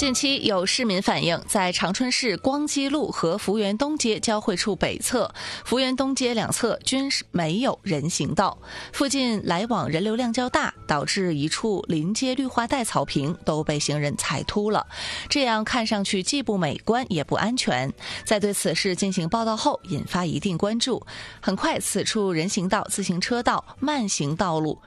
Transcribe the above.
近期有市民反映，在长春市光基路和福源东街交汇处北侧、福源东街两侧均没有人行道，附近来往人流量较大，导致一处临街绿化带草坪都被行人踩秃了，这样看上去既不美观也不安全。在对此事进行报道后，引发一定关注。很快，此处人行道、自行车道、慢行道路